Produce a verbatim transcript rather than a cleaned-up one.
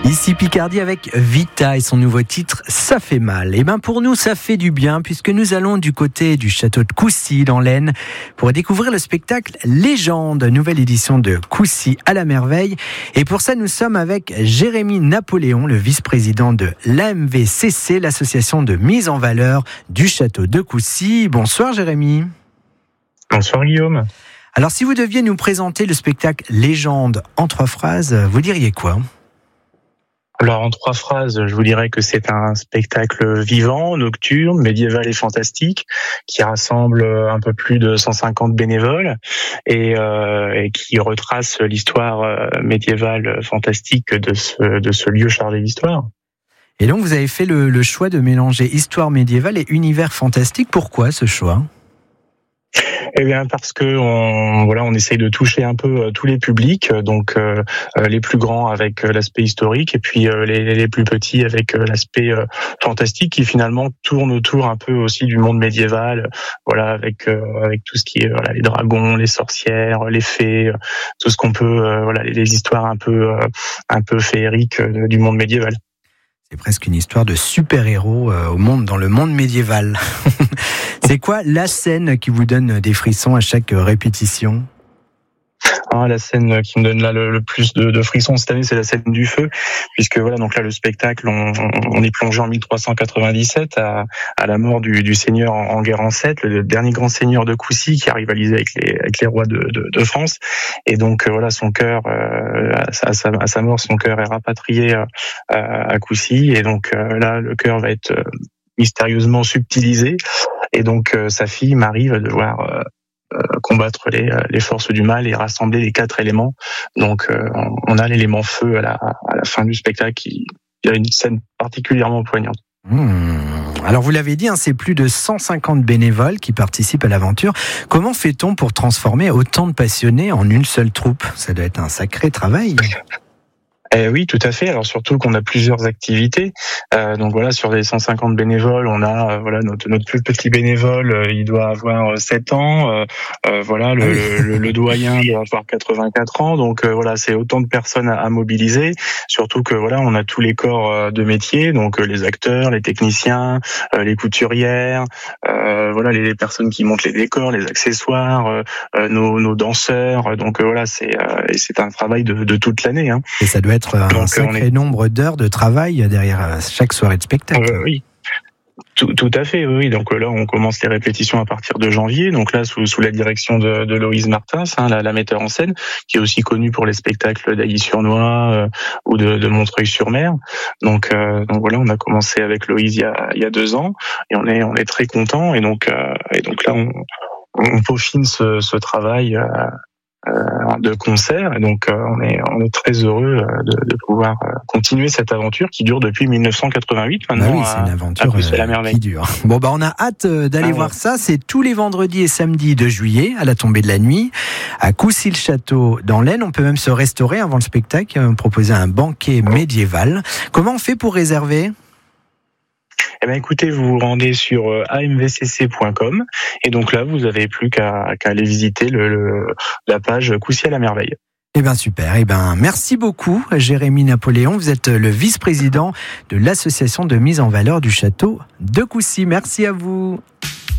Ici Picardie avec Vita et son nouveau titre « Ça fait mal ». Et bien pour nous, ça fait du bien puisque nous allons du côté du château de Coucy dans l'Aisne pour découvrir le spectacle Légende, nouvelle édition de Coucy à la merveille. Et pour ça, nous sommes avec Jérémy Napoléon, le vice-président de l'A M V C C, l'association de mise en valeur du château de Coucy. Bonsoir Jérémy. Bonsoir Guillaume. Alors si vous deviez nous présenter le spectacle Légende en trois phrases, vous diriez quoi ? Alors en trois phrases, je vous dirais que c'est un spectacle vivant, nocturne, médiéval et fantastique, qui rassemble un peu plus de cent cinquante bénévoles et, euh, et qui retrace l'histoire médiévale fantastique de ce, de ce lieu chargé d'histoire. Et donc vous avez fait le, le choix de mélanger histoire médiévale et univers fantastique. Pourquoi ce choix ? Eh bien parce que on voilà on essaye de toucher un peu tous les publics, donc euh, les plus grands avec l'aspect historique et puis euh, les, les plus petits avec l'aspect euh, fantastique qui finalement tourne autour un peu aussi du monde médiéval, voilà avec euh, avec tout ce qui est voilà les dragons, les sorcières, les fées, tout ce qu'on peut euh, voilà les, les histoires un peu euh, un peu féeriques euh, du monde médiéval. C'est presque une histoire de super-héros euh, au monde, dans le monde médiéval. C'est quoi la scène qui vous donne des frissons à chaque répétition ? Ah, la scène qui me donne là le, le plus de, de frissons cette année, c'est la scène du feu, puisque voilà donc là le spectacle, on, on est plongé en mille trois cent quatre-vingt-dix-sept à, à la mort du, du seigneur en, en guerre en sept, le dernier grand seigneur de Coucy qui a rivalisé avec les, avec les rois de, de, de France, et donc euh, voilà son cœur euh, à, sa, à sa mort, son cœur est rapatrié euh, à Coucy, et donc euh, là le cœur va être euh, mystérieusement subtilisé, et donc euh, sa fille Marie va devoir euh, Euh, combattre les, les forces du mal et rassembler les quatre éléments. Donc euh, on a l'élément feu à la, à la fin du spectacle qui il y a une scène particulièrement poignante. Mmh. Alors vous l'avez dit, hein, c'est plus de cent cinquante bénévoles qui participent à l'aventure. Comment fait-on pour transformer autant de passionnés en une seule troupe ? Ça doit être un sacré travail. Eh oui, tout à fait. Alors surtout qu'on a plusieurs activités. Euh, donc voilà, sur les cent cinquante bénévoles, on a euh, voilà notre notre plus petit bénévole, euh, il doit avoir euh, sept ans. Euh, euh, voilà, le, le, le doyen doit avoir quatre-vingt-quatre ans. Donc euh, voilà, c'est autant de personnes à, à mobiliser. Surtout que voilà, on a tous les corps euh, de métier, donc euh, les acteurs, les techniciens, euh, les couturières, euh, voilà les, les personnes qui montent les décors, les accessoires, euh, euh, nos, nos danseurs. Donc euh, voilà, c'est euh, et c'est un travail de, de toute l'année. Hein. Et ça doit être un Donc, sacré est... nombre d'heures de travail derrière chaque soirée de spectacle. Euh, oui. Tout, tout à fait, oui. Donc là, on commence les répétitions à partir de janvier. Donc là, sous, sous la direction de, de Loïse Martins, hein, la, la metteur en scène, qui est aussi connue pour les spectacles d'Ailly-sur-Noix euh, ou de, de Montreuil-sur-Mer. Donc, euh, donc voilà, on a commencé avec Loïse il y a, il y a deux ans, et on est, on est très content. Et donc, euh, et donc là, on, on peaufine ce, ce travail. Euh, de concert, et donc euh, on est on est très heureux de, de pouvoir continuer cette aventure qui dure depuis mille neuf cent quatre-vingt-huit maintenant. Ah oui, c'est une aventure à, à la merveille. qui dure. Bon bah on a hâte d'aller ah, voir ouais. ça. C'est tous les vendredis et samedis de juillet à la tombée de la nuit à Coucy-le-Château dans l'Aisne. On peut même se restaurer avant le spectacle, proposer un banquet médiéval. Comment on fait pour réserver ? Eh bien, écoutez, vous vous rendez sur a m v c c point com et donc là, vous n'avez plus qu'à, qu'à aller visiter le, le, la page Coucy à la merveille. Eh bien, super. Eh bien, merci beaucoup, Jérémy Napoléon. Vous êtes le vice-président de l'association de mise en valeur du château de Coucy. Merci à vous.